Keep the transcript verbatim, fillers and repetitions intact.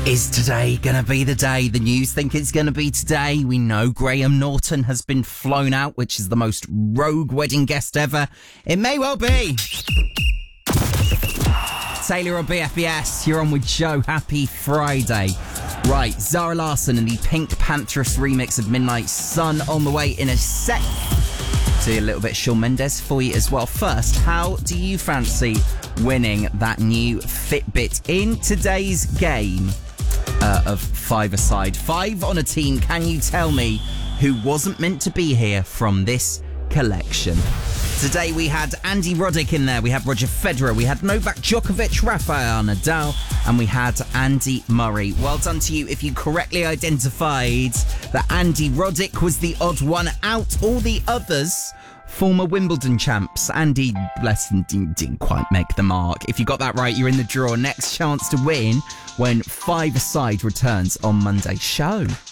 Is today going to be the day? The news think it's going to be today. We know Graham Norton has been flown out, which is the most rogue wedding guest ever. It may well be. Taylor on B F B S, you're on with Joe. Happy Friday. Right, Zara Larsson and the Pink Pantheress remix of Midnight Sun on the way in a sec. See a little bit of Shawn Mendes for you as well. First, how do you fancy winning that new Fitbit in today's game uh, of five-a-side? Five on a team. Can you tell me who wasn't meant to be here from this collection? Today we had Andy Roddick in there, we had Roger Federer, we had Novak Djokovic, Rafael Nadal, and we had Andy Murray. Well done to you if you correctly identified that Andy Roddick was the odd one out. All the others, former Wimbledon champs. Andy, bless him, didn't, didn't quite make the mark. If you got that right, you're in the draw. Next chance to win when Five-a-Side returns on Monday's show.